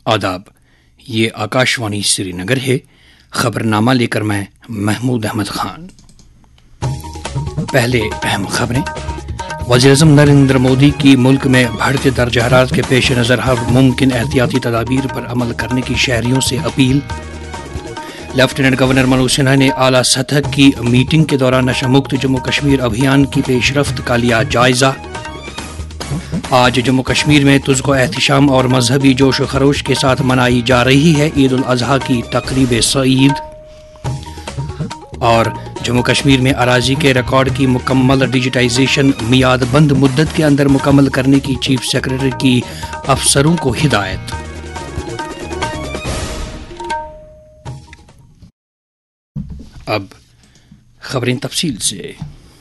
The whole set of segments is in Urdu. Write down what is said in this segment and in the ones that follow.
آداب، یہ آکاشوانی سری نگر ہے۔ خبرنامہ لے کر میں محمود احمد خان۔ پہلے اہم خبریں۔ وزیراعظم نریندر مودی کی ملک میں بڑھتے درجہ حرارت کے پیش نظر ہر ممکن احتیاطی تدابیر پر عمل کرنے کی شہریوں سے appeal. Lieutenant governor Manoj Sinha نے اعلیٰ سطح کی میٹنگ کے دوران نشہ مکت جموں کشمیر ابھیان کی پیش رفت کا لیا جائزہ۔ آج جموں کشمیر میں تزک و احتشام اور مذہبی جوش و خروش کے ساتھ منائی جا رہی ہے عید الاضحیٰ کی تقریب سعید۔ اور جموں کشمیر میں اراضی کے ریکارڈ کی مکمل ڈیجیٹائزیشن میعاد بند مدت کے اندر مکمل کرنے کی چیف سیکرٹری کی افسروں کو ہدایت۔ اب خبریں تفصیل سے۔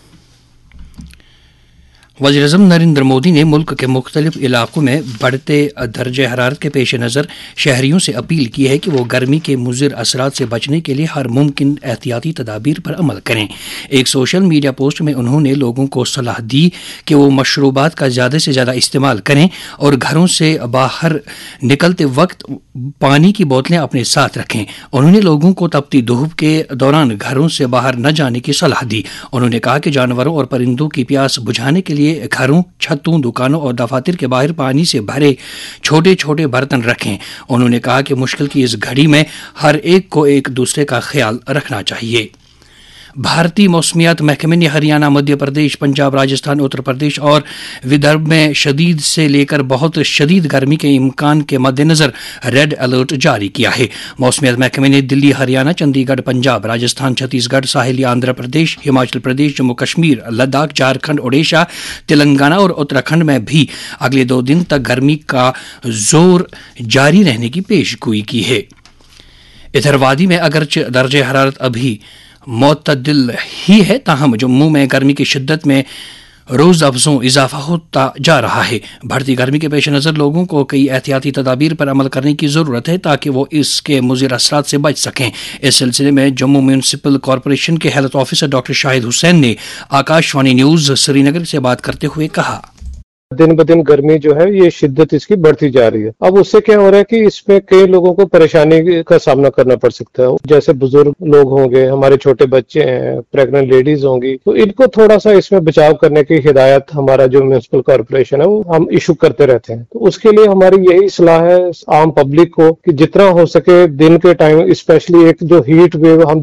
وزیراعظم نریندر مودی نے ملک کے مختلف علاقوں میں بڑھتے درجہ حرارت کے پیش نظر شہریوں سے اپیل کی ہے کہ وہ گرمی کے مضر اثرات سے بچنے کے لیے ہر ممکن احتیاطی تدابیر پر عمل کریں۔ ایک سوشل میڈیا پوسٹ میں انہوں نے لوگوں کو صلاح دی کہ وہ مشروبات کا زیادہ سے زیادہ استعمال کریں اور گھروں سے باہر نکلتے وقت پانی کی بوتلیں اپنے ساتھ رکھیں۔ انہوں نے لوگوں کو تپتی دھوپ کے دوران گھروں سے باہر نہ جانے کی صلاح دی۔ انہوں نے کہا کہ جانوروں اور پرندوں کی پیاس بجھانے کے لیے گھروں، چھتوں، دکانوں اور دفاتر کے باہر پانی سے بھرے چھوٹے چھوٹے برتن رکھیں۔ انہوں نے کہا کہ مشکل کی اس گھڑی میں ہر ایک کو ایک دوسرے کا خیال رکھنا چاہیے۔ بھارتی موسمیات محکمے نے ہریانہ، مدھیہ پردیش، پنجاب، راجستھان، اتر پردیش اور ودربھ میں شدید سے لے کر بہت شدید گرمی کے امکان کے مد نظر ریڈ الرٹ جاری کیا ہے۔ موسمیات محکمے نے دلی، ہریانہ، چندی گڑھ، پنجاب، راجستھان، چھتیس گڑھ، ساحلی آندھرا پردیش، ہماچل پردیش، جموں کشمیر، لداخ، جھارکھنڈ، اڈیشہ، تلنگانہ اور اتراکھنڈ میں بھی اگلے 2 دن تک گرمی کا زور جاری رہنے کی پیش گوئی کی ہے۔ ادھر وادی میں اگرچہ درجہ حرارت ابھی معتدل ہی ہے، تاہم جموں میں گرمی کی شدت میں روز افزوں اضافہ ہوتا جا رہا ہے۔ بڑھتی گرمی کے پیش نظر لوگوں کو کئی احتیاطی تدابیر پر عمل کرنے کی ضرورت ہے تاکہ وہ اس کے مضر اثرات سے بچ سکیں۔ اس سلسلے میں جموں میونسپل کارپوریشن کے ہیلتھ آفیسر ڈاکٹر شاہد حسین نے آکاشوانی نیوز سری نگر سے بات کرتے ہوئے کہا، دن بدن گرمی جو ہے یہ شدت اس کی بڑھتی جا رہی ہے۔ اب اس سے کیا ہو رہا ہے کہ اس میں کئی لوگوں کو پریشانی کا سامنا کرنا پڑ سکتا ہے، جیسے بزرگ لوگ ہوں گے، ہمارے چھوٹے بچے ہیں، پریگننٹ لیڈیز ہوں گی، تو ان کو تھوڑا سا اس میں بچاؤ کرنے کی ہدایت ہمارا جو میونسپل کارپوریشن ہے وہ ہم ایشو کرتے رہتے ہیں۔ تو اس کے لیے ہماری یہی صلاح ہے عام پبلک کو کہ جتنا ہو سکے دن کے ٹائم، اسپیشلی ایک جو ہیٹ ویو ہم